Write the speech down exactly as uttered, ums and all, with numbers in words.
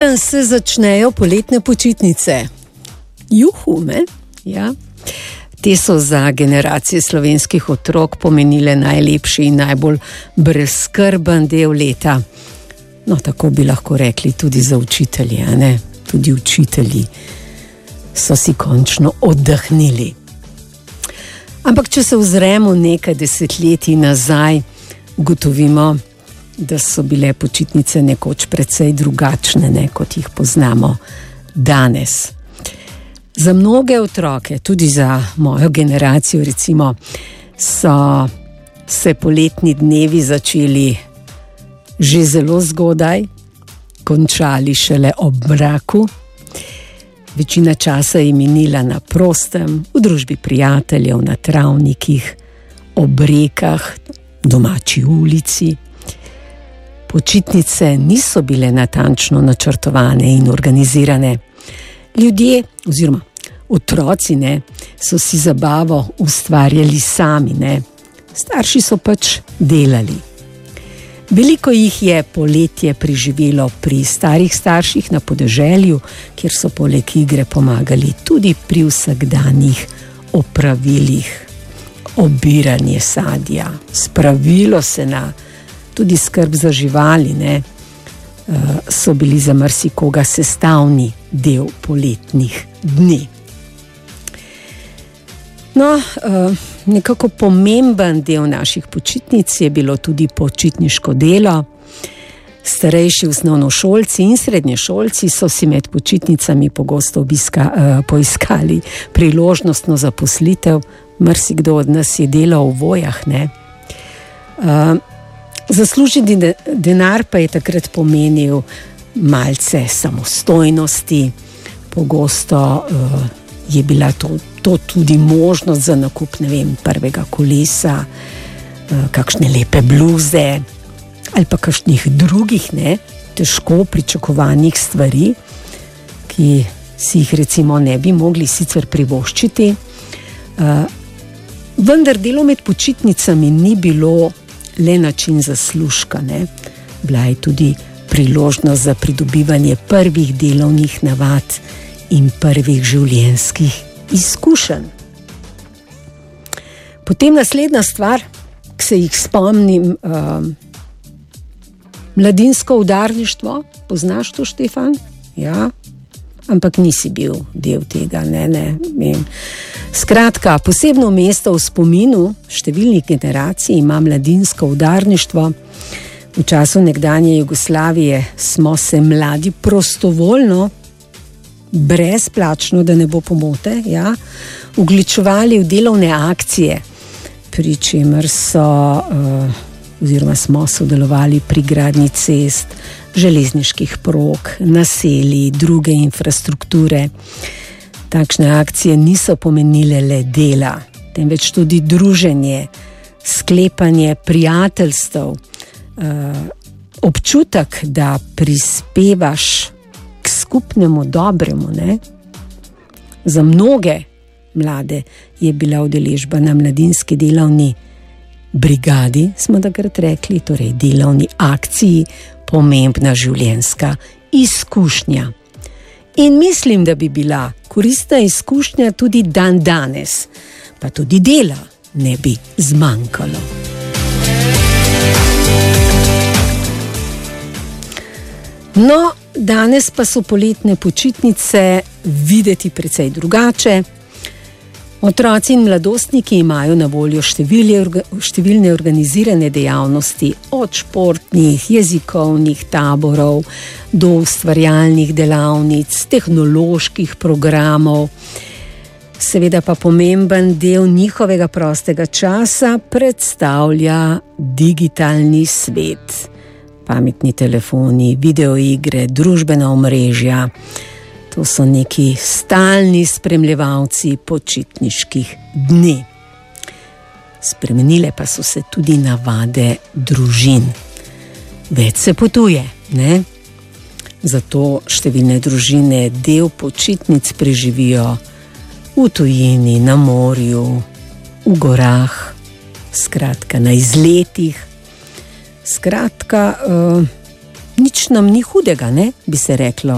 teden se začnejo poletne počitnice. Juhu, ne? Ja. Te so za generacije slovenskih otrok pomenile najlepši in najbolj brezskrben del leta. No, tako bi lahko rekli tudi za učitelje, ne? Tudi učitelji so si končno oddahnili. Ampak, če se ozremo nekaj desetletij nazaj, ugotovimo, da so bile počitnice nekoč precej drugačne, ne, kot jih poznamo danes. Za mnoge otroke, tudi za mojo generacijo recimo, so se poletni dnevi začeli že zelo zgodaj, končali šele ob mraku. Večina časa je minila na prostem, v družbi prijateljev, na travnikih, ob rekah, domači ulici. Počitnice niso bile natančno načrtovane in organizirane. Ljudje, oziroma otroci, ne, so si zabavo ustvarjali sami, ne. Starši so pač delali. Veliko jih je poletje preživelo pri starih starših na podeželju, kjer so poleg igre pomagali tudi pri vsakdanjih opravilih. Obiranje sadja, spravilo se na, tudi skrb za živali, ne, so bili za marsikoga sestavni del poletnih dni. No, nekako pomemben del naših počitnic je bilo tudi počitniško delo. Starejši osnovnošolci in srednješolci so si med počitnicami pogosto obiska, poiskali priložnostno zaposlitev. Marsikdo od nas je delal v vojah, ne. Zasluženi denar pa je takrat pomenil malce samostojnosti, pogosto uh, je bila to, to tudi možnost za nakup, ne vem, prvega kolesa, uh, kakšne lepe bluze ali pa kakšnih drugih, ne, težko pričakovanih stvari, ki si jih recimo ne bi mogli sicer privoščiti. Uh, vendar delo med počitnicami ni bilo le način zaslužka, ne. Bila je tudi priložnost za pridobivanje prvih delovnih navad in prvih življenjskih izkušenj. Potem naslednja stvar, ki se jih spomnim, uh, mladinsko udarništvo. Poznaš to, Štefan? Ja, ampak nisi bil del tega, ne, ne. In skratka, posebno mesto v spominu številnih generacij ima mladinsko udarništvo. V času nekdanje Jugoslavije smo se mladi prostovoljno, brezplačno, da ne bo pomote, ja, vključevali v delovne akcije, pri čemer so uh, oziroma smo sodelovali pri gradnji cest, železniških prog, naselij, druge infrastrukture. Takšne akcije niso pomenile le dela, temveč tudi druženje, sklepanje prijateljstev, občutek, da prispevaš k skupnemu dobremu, ne? Za mnoge mlade je bila udeležba na mladinski delovni brigadi, smo takrat rekli, torej delovni akciji, pomembna življenjska izkušnja. In mislim, da bi bila koristna izkušnja tudi dan danes, pa tudi dela ne bi zmanjkalo. No, danes pa so poletne počitnice videti precej drugače. Otroci in mladostniki imajo na voljo številne organizirane dejavnosti, od športnih, jezikovnih taborov do ustvarjalnih delavnic, tehnoloških programov. Seveda pa pomemben del njihovega prostega časa predstavlja digitalni svet. Pametni telefoni, videoigre, družbena omrežja. To so neki stalni spremljevalci počitniških dni. Spremenile pa so se tudi navade družin. Več se potuje, ne? Zato številne družine del počitnic preživijo v tujini, na morju, v gorah, skratka na izletih. Skratka, uh, nič nam ni hudega, ne, bi se reklo.